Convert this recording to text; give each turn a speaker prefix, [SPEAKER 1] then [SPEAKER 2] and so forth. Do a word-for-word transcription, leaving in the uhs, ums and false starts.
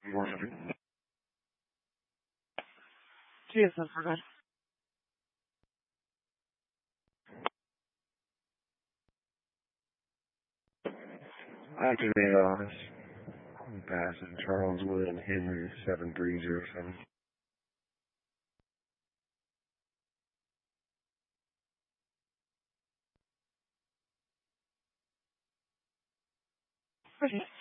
[SPEAKER 1] Morning.
[SPEAKER 2] T S F for good.
[SPEAKER 1] Afternoon office. Passing Charles William Henry seven three zero seven.
[SPEAKER 2] Okay.